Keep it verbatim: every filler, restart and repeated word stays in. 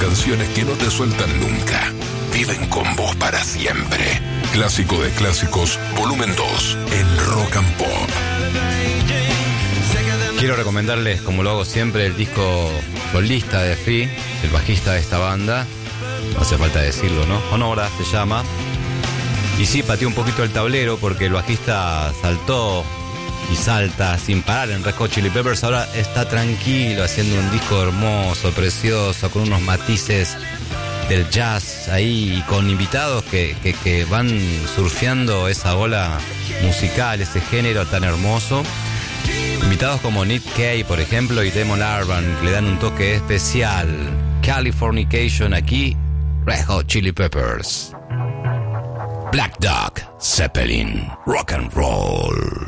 canciones que no te sueltan nunca. Viven con vos para siempre. Clásico de clásicos, volumen dos, en Rock and Pop. Quiero recomendarles, como lo hago siempre, el disco solista de Flea, el bajista de esta banda. No hace falta decirlo, ¿no? Honora se llama. Y sí, pateó un poquito el tablero porque el bajista saltó y salta sin parar en Red Hot Chili Peppers. Ahora está tranquilo haciendo un disco hermoso, precioso, con unos matices del jazz ahí y con invitados que, que, que van surfeando esa ola musical, ese género tan hermoso. Invitados como Nick Cave, por ejemplo, y Damon Albarn, que le dan un toque especial. Californication aquí, Red Hot Chili Peppers. Black Dog, Zeppelin, rock and roll.